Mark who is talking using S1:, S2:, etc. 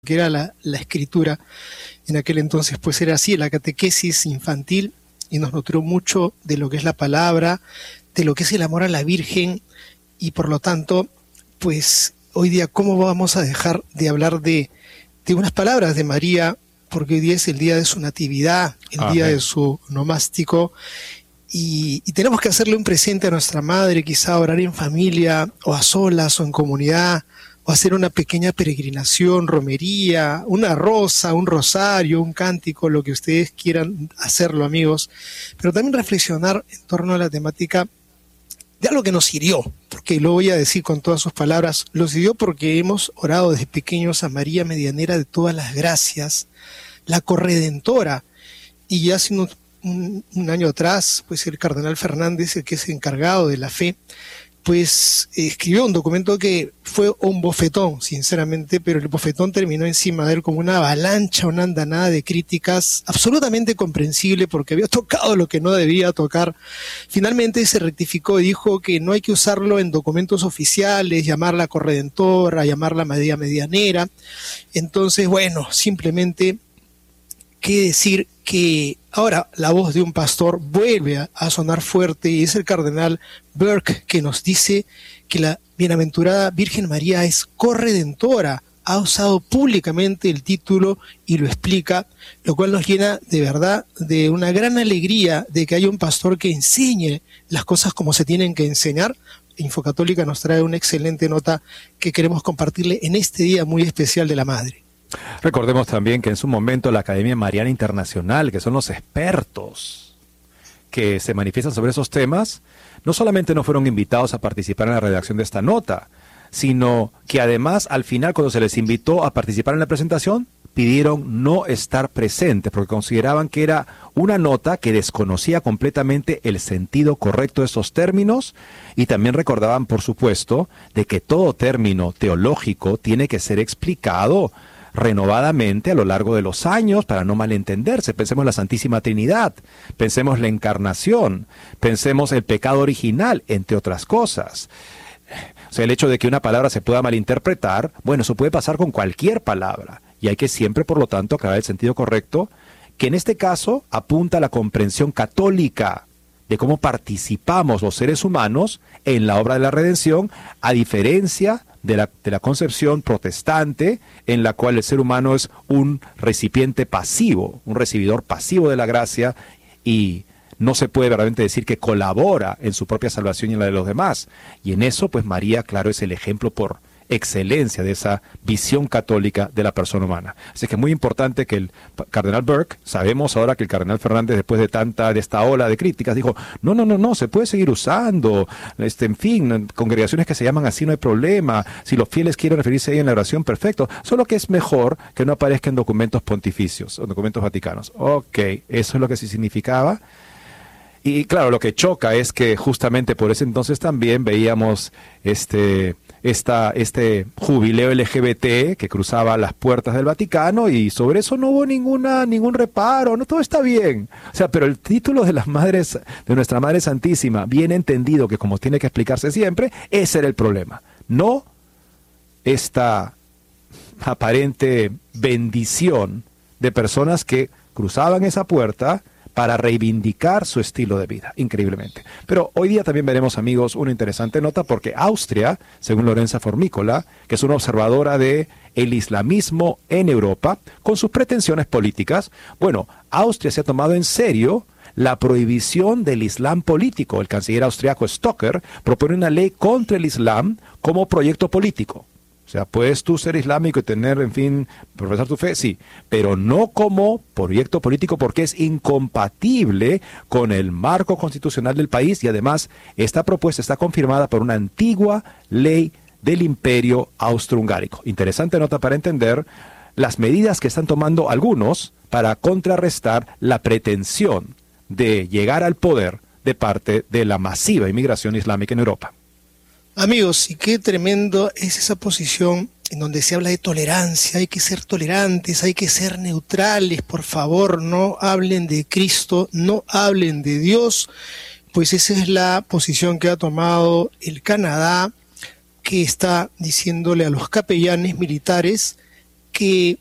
S1: que era la escritura. En aquel entonces pues era así, la catequesis infantil, y nos nutrió mucho de lo que es la palabra, de lo que es el amor a la Virgen, y por lo tanto, pues hoy día, ¿cómo vamos a dejar de hablar de unas palabras de María? Porque hoy día es el día de su natividad, el día de su nomástico, y tenemos que hacerle un presente a nuestra madre, quizá orar en familia, o a solas, o en comunidad, o hacer una pequeña peregrinación, romería, una rosa, un rosario, un cántico, lo que ustedes quieran hacerlo, amigos, pero también reflexionar en torno a la temática de algo que nos hirió, porque lo voy a decir con todas sus palabras, los hirió porque hemos orado desde pequeños a María Medianera de todas las gracias, la corredentora, y ya hace un año atrás, pues el cardenal Fernández, el que es encargado de la fe, pues escribió un documento que fue un bofetón, sinceramente, pero el bofetón terminó encima de él como una avalancha, una andanada de críticas absolutamente comprensible porque había tocado lo que no debía tocar. Finalmente se rectificó y dijo que no hay que usarlo en documentos oficiales, llamarla corredentora, llamarla María Medianera. Entonces, bueno, simplemente qué decir que ahora la voz de un pastor vuelve a sonar fuerte, y es el cardenal Burke que nos dice que la bienaventurada Virgen María es corredentora. Ha usado públicamente el título y lo explica, lo cual nos llena de verdad de una gran alegría de que haya un pastor que enseñe las cosas como se tienen que enseñar. Infocatólica nos trae una excelente nota que queremos compartirle en este día muy especial de la Madre.
S2: Recordemos también que en su momento la Academia Mariana Internacional, que son los expertos que se manifiestan sobre esos temas, no solamente no fueron invitados a participar en la redacción de esta nota, sino que además al final, cuando se les invitó a participar en la presentación, pidieron no estar presentes porque consideraban que era una nota que desconocía completamente el sentido correcto de esos términos, y también recordaban, por supuesto, de que todo término teológico tiene que ser explicado renovadamente a lo largo de los años para no malentenderse. Pensemos en la Santísima Trinidad, pensemos la Encarnación, pensemos el pecado original, entre otras cosas. O sea, el hecho de que una palabra se pueda malinterpretar, bueno, eso puede pasar con cualquier palabra, y hay que siempre, por lo tanto, aclarar el sentido correcto, que en este caso apunta a la comprensión católica de cómo participamos los seres humanos en la obra de la redención, a diferencia de la concepción protestante, en la cual el ser humano es un recipiente pasivo, un recibidor pasivo de la gracia, y no se puede verdaderamente decir que colabora en su propia salvación y en la de los demás. Y en eso, pues María, claro, es el ejemplo por excelencia de esa visión católica de la persona humana. Así que es muy importante que el cardenal Burke, sabemos ahora que el cardenal Fernández, después de esta ola de críticas, dijo, no, se puede seguir usando, en fin, congregaciones que se llaman así no hay problema, si los fieles quieren referirse a ella en la oración, perfecto, solo que es mejor que no aparezca en documentos pontificios, o documentos vaticanos. Ok, eso es lo que sí significaba. Y claro, lo que choca es que justamente por ese entonces también veíamos este jubileo LGBT que cruzaba las puertas del Vaticano, y sobre eso no hubo ningún reparo, no, todo está bien. O sea, pero el título de las madres, de nuestra Madre Santísima, bien entendido, que como tiene que explicarse siempre, ese era el problema. No esta aparente bendición de personas que cruzaban esa puerta para reivindicar su estilo de vida, increíblemente. Pero hoy día también veremos, amigos, una interesante nota, porque Austria, según Lorenza Formícola, que es una observadora de el islamismo en Europa, con sus pretensiones políticas, bueno, Austria se ha tomado en serio la prohibición del islam político. El canciller austriaco Stocker propone una ley contra el islam como proyecto político. O sea, puedes tú ser islámico y tener, en fin, profesar tu fe, sí, pero no como proyecto político, porque es incompatible con el marco constitucional del país, y además esta propuesta está confirmada por una antigua ley del Imperio Austrohungárico. Interesante nota para entender las medidas que están tomando algunos para contrarrestar la pretensión de llegar al poder de parte de la masiva inmigración islámica en Europa.
S1: Amigos, y qué tremendo es esa posición en donde se habla de tolerancia. Hay que ser tolerantes, hay que ser neutrales, por favor, no hablen de Cristo, no hablen de Dios, pues esa es la posición que ha tomado el Canadá, que está diciéndole a los capellanes militares que